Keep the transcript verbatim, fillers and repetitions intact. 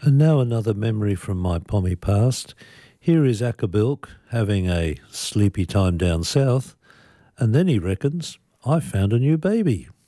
And now another memory from my Pommy past. Here is Ackerbilk having a sleepy time down south, and then he reckons, I found a new baby.